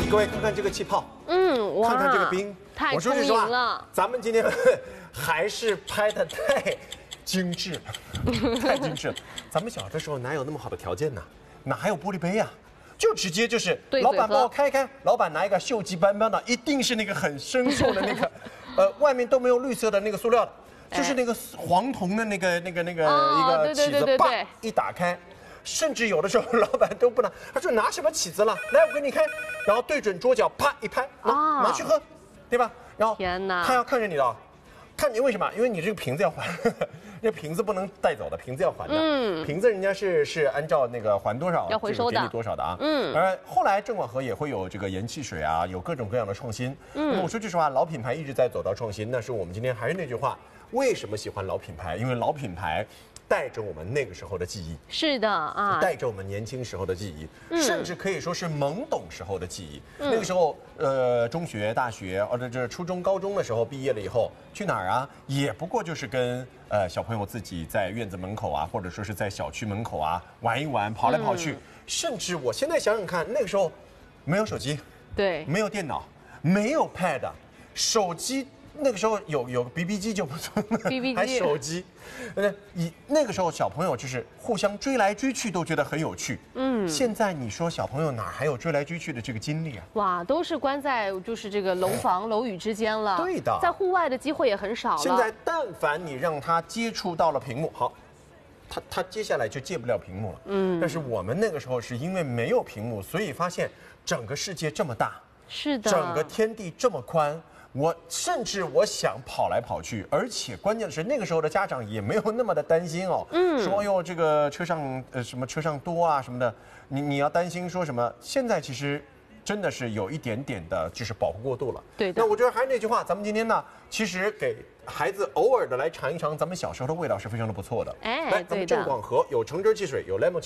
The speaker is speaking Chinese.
各位看看这个气泡， 哇， 看看这个冰， 太我说实话了， 咱们今天还是拍的太精致了，太精致了。咱们小的时候哪有那么好的条件呢？哪还有玻璃杯啊？就直接就是老板帮我开开，老板拿一个锈迹斑斑的，一定是那个很生锈的那个，外面都没有绿色的那个塑料的，就是那个黄铜的那个一个起子，叭一打开。甚至有的时候老板都不拿，他说拿什么起子了？来，我给你开，然后对准桌角，啪一拍，拿去喝，对吧？然后天哪， 他要看着你的，看你为什么？因为你这个瓶子要还，那瓶子不能带走的，瓶子要还的。瓶子人家是按照那个还多少， 要回收的， 给你多少的啊。而后来郑广和也会有这个盐汽水啊，有各种各样的创新。那么我说句实话，老品牌一直在走到创新，那是我们今天还是那句话，为什么喜欢老品牌？因为老品牌带着我们那个时候的记忆， 是的啊， 带着我们年轻时候的记忆，甚至可以说是懵懂时候的记忆。那个时候，中学、大学，或者这初中、高中的时候毕业了以后，去哪儿啊？也不过就是跟小朋友自己在院子门口啊，或者说是在小区门口啊玩一玩，跑来跑去。甚至我现在想想看，那个时候没有手机， 对， 没有电脑，没有 pad， 手机。那个时候有 BB 机就不错了 ，BB 机还手机，那个时候小朋友就是互相追来追去都觉得很有趣。现在你说小朋友哪还有追来追去的这个精力啊？ 哇，都是关在就是这个楼房楼宇之间了。 对的， 在户外的机会也很少了。 现在但凡你让他接触到了屏幕，好，他接下来就戒不了屏幕了。但是我们那个时候是因为没有屏幕，所以发现整个世界这么大， 是的， 整个天地这么宽。甚至我想跑来跑去，而且关键的是那个时候的家长也没有那么的担心哦，说哟这个车上什么车上多啊什么的，你要担心说什么？现在其实真的是有一点点的就是保护过度了。 对的。 那我觉得还是那句话，咱们今天呢，其实给孩子偶尔的来尝一尝咱们小时候的味道是非常的不错的。 哎， 来，咱们郑广和有橙汁汽水，有 lemon。